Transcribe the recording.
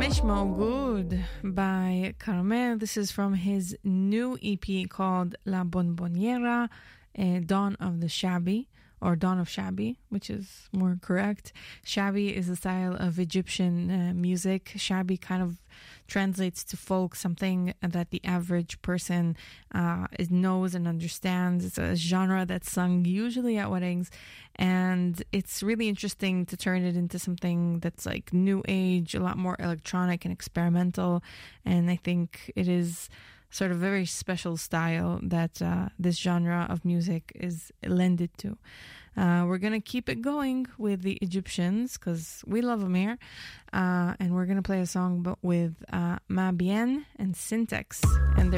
Nishmo Good by Carmel. This is from his new EP called La Bonboniera, Dawn of the Shabby, or Dawn of Shabby, which is more correct. Shabby is a style of Egyptian music. Shabby kind of translates to folk, something that the average person knows and understands. It's a genre that's sung usually at weddings, and it's really interesting to turn it into something that's like new age, a lot more electronic and experimental, and I think it is sort of a very special style that this genre of music is lended to. We're going to keep it going with the Egyptians because we love them here. And we're going to play a song with Ma Bien and Syntax and their